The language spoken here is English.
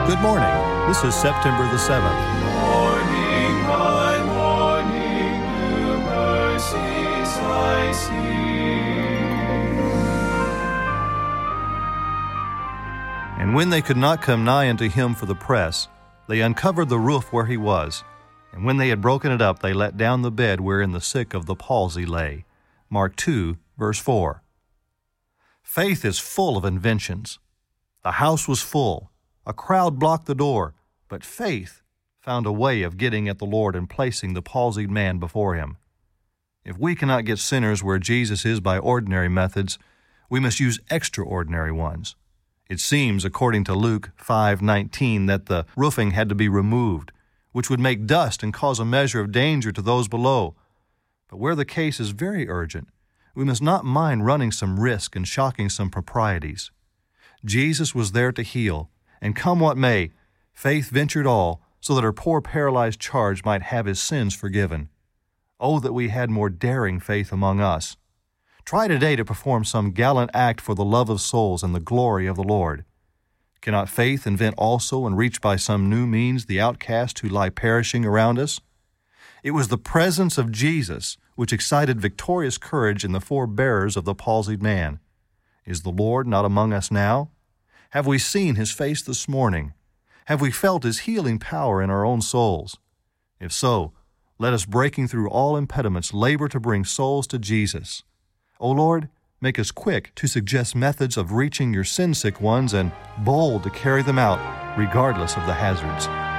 Good morning. This is September the 7th. Morning by morning, new mercies I see. And when they could not come nigh unto him for the press, they uncovered the roof where he was. And when they had broken it up, they let down the bed wherein the sick of the palsy lay. Mark 2, verse 4. Faith is full of inventions. The house was full. A crowd blocked the door, but faith found a way of getting at the Lord and placing the palsied man before him. If we cannot get sinners where Jesus is by ordinary methods, we must use extraordinary ones. It seems, according to Luke 5:19, that the roofing had to be removed, which would make dust and cause a measure of danger to those below. But where the case is very urgent, we must not mind running some risk and shocking some proprieties. Jesus was there to heal, and come what may, faith ventured all, so that her poor paralyzed charge might have his sins forgiven. Oh, that we had more daring faith among us. Try today to perform some gallant act for the love of souls and the glory of the Lord. Cannot faith invent also and reach by some new means the outcast who lie perishing around us? It was the presence of Jesus which excited victorious courage in the four bearers of the palsied man. Is the Lord not among us now? Have we seen his face this morning? Have we felt his healing power in our own souls? If so, let us, breaking through all impediments, labor to bring souls to Jesus. O Lord, make us quick to suggest methods of reaching your sin-sick ones and bold to carry them out, regardless of the hazards.